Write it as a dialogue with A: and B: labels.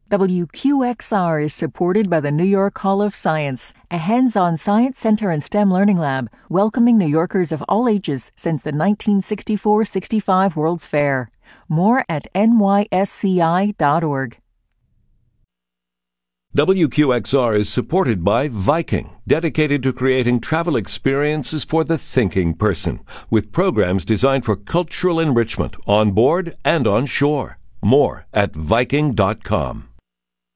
A: WQXR is supported by the New York Hall of Science, a hands-on science center and STEM learning lab, welcoming New Yorkers of all ages since the 1964-65 World's Fair. More at nysci.org.
B: WQXR is supported by Viking, dedicated to creating travel experiences for the thinking person, with programs designed for cultural enrichment on board and on shore. More at Viking.com.